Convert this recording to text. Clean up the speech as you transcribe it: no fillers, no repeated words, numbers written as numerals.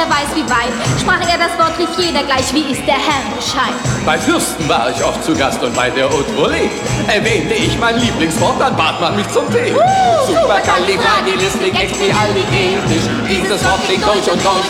wer weiß wie weit. Sprach er das Wort, rief jeder gleich, wie ist der Herr Bescheid. Bei Fürsten war ich oft zu Gast und bei der Haute Volée erwähnte ich mein Lieblingswort, dann bat man mich zum Tee. Supercalifragilisticexpialidocious. Dieses Wort klingt deutsch und deutsch